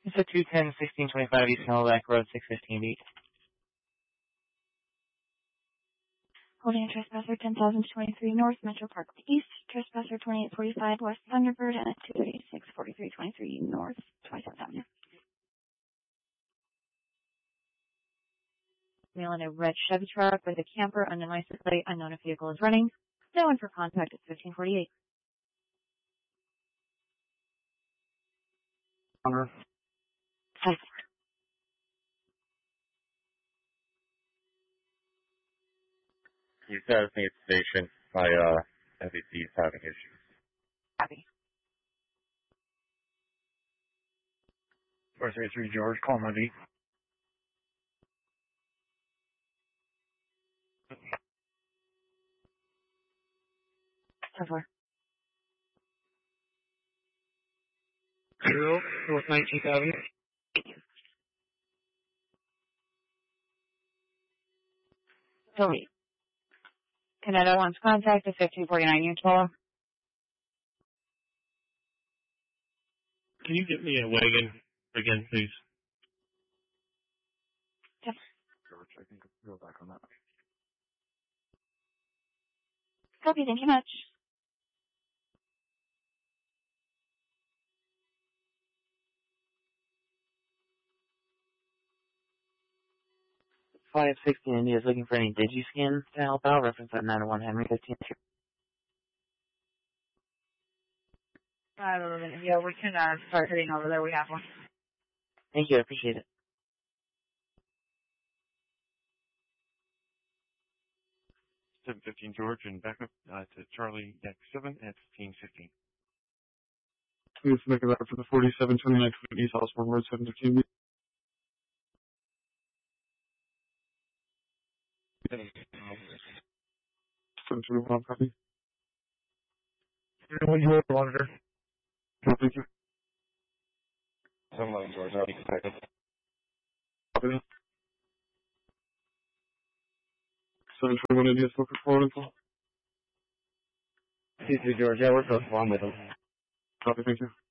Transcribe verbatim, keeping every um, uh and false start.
It's a two ten, sixteen twenty-five East Camelback Road, six fifteen beat. Holding a trespasser ten thousand twenty-three North, Metro Park East, trespasser twenty-eight forty-five West Thunderbird, and two thirty-six forty-three twenty-three North, twenty-seventh Avenue. Mailing a red Chevy truck with a camper, unknown license plate, unknown if vehicle is running. No one for contact at fifteen forty-eight. Number. Hi. You said it's station. My uh, F E C is having issues. Copy. four three three George, call my V. So far. Zero, North nineteenth Avenue. So wait. Canada wants contact at fifteen forty-nine Utah. Can you get me a wagon again, please? Yep. George, I can go back on that. Copy, thank you much. five sixteen India is looking for any DigiScan to help out. Reference at nine oh one Henry fifteen. I don't know. Yeah, we can uh, start heading over there. We have one. Thank you, I appreciate it. seven fifteen George and back up uh, to Charlie Deck seven at fifteen fifteen. Please make a record for the forty-seven twenty-nine East Osborne Road, seven fifteen. seven twenty-one, copy. What you want, monitor? Thank you. seven eleven George, I'll be connected. Copy that. seven twenty-one India, spoke for forward info. two three George, yeah, we're close along with them. Copy, thank you.